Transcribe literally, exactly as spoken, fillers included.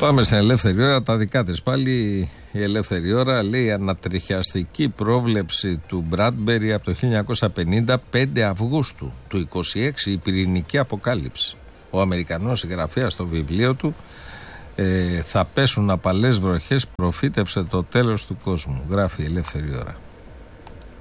Πάμε στην ελεύθερη ώρα, τα δικά της πάλι. Η ελεύθερη ώρα λέει ανατριχιαστική πρόβλεψη του Μπράντμπερι από το χίλια εννιακόσια πενήντα, πέντε Αυγούστου του είκοσι έξι, η πυρηνική αποκάλυψη. Ο Αμερικανός συγγραφέας στο βιβλίο του ε, «Θα πέσουν απαλές βροχές, προφήτευσε το τέλος του κόσμου», γράφει η ελεύθερη ώρα.